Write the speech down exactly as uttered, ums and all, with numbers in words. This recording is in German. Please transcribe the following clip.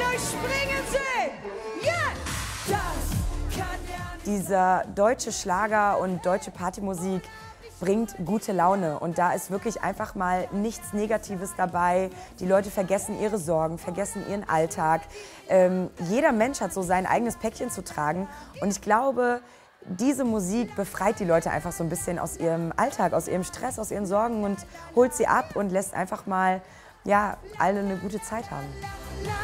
euch springen sehen! Jetzt! Das kann ja nicht. Dieser deutsche Schlager und deutsche Partymusik bringt gute Laune und da ist wirklich einfach mal nichts Negatives dabei. Die Leute vergessen ihre Sorgen, vergessen ihren Alltag. Ähm, jeder Mensch hat so sein eigenes Päckchen zu tragen und ich glaube, diese Musik befreit die Leute einfach so ein bisschen aus ihrem Alltag, aus ihrem Stress, aus ihren Sorgen und holt sie ab und lässt einfach mal, ja, alle eine gute Zeit haben.